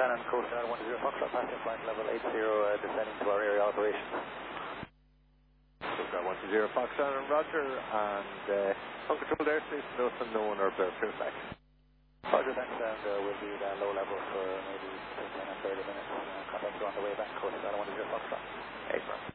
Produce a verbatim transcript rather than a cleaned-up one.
Shannon, Coast Guard one zero Foxtrot, passing flight level eight zero, uh, descending to our area operations. Coast Guard one zero Foxtrot and Roger, and uh, uncontrolled airspace, no unknown or blur clear back. Roger, thanks, and uh, we'll be at low level for maybe between ten and thirty minutes. Uh, contact you on the way back, Coast Guard one zero Foxtrot. Excellent.